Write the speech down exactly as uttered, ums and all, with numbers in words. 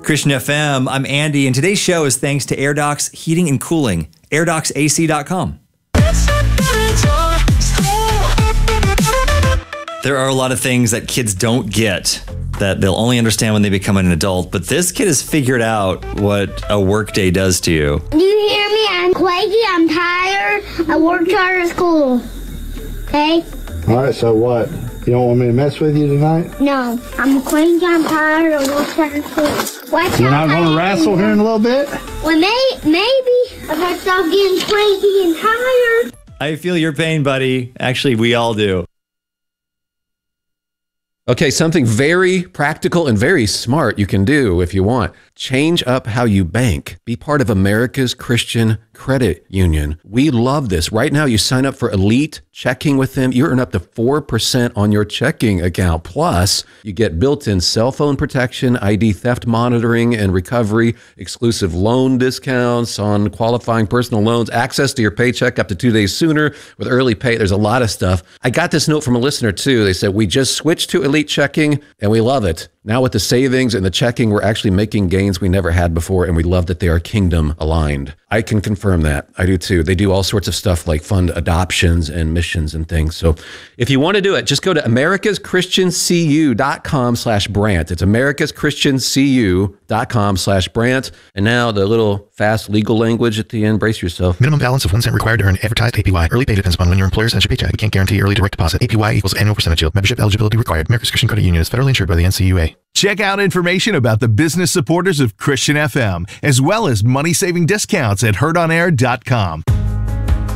Christian F M. I'm Andy, and today's show is thanks to AirDocs Heating and Cooling. air docs A C dot com. There are a lot of things that kids don't get that they'll only understand when they become an adult, but this kid has figured out what a workday does to you. Do you hear me? I'm quaky, I'm tired, I worked hard at school. Okay? All right, so what? You don't want me to mess with you tonight? No, I'm quaky, I'm tired, I worked hard at school. Watch You're out, not going to wrestle here in a little bit? Well, may, maybe if I stop getting cranky and tired. I feel your pain, buddy. Actually, we all do. Okay, something very practical and very smart you can do if you want. Change up how you bank. Be part of America's Christian Credit Union. We love this. Right now, you sign up for Elite Checking with them. You earn up to four percent on your checking account. Plus, you get built-in cell phone protection, I D theft monitoring and recovery, exclusive loan discounts on qualifying personal loans, access to your paycheck up to two days sooner with early pay. There's a lot of stuff. I got this note from a listener, too. They said, we just switched to Elite Checking, and we love it. Now with the savings and the checking, we're actually making gains we never had before, and we love that they are kingdom aligned. I can confirm that. I do too. They do all sorts of stuff like fund adoptions and missions and things. So if you want to do it, just go to americas christian c u dot com slash Brant. It's americas christian c u dot com slash Brant. And now the little fast legal language at the end. Brace yourself. Minimum balance of one cent required to earn advertised A P Y. Early pay depends upon when your employer sends your paycheck. We can't guarantee early direct deposit. A P Y equals annual percentage yield. Membership eligibility required. America's Christian Credit Union is federally insured by the N C U A. Check out information about the business supporters of Christian F M, as well as money-saving discounts at heard on air dot com.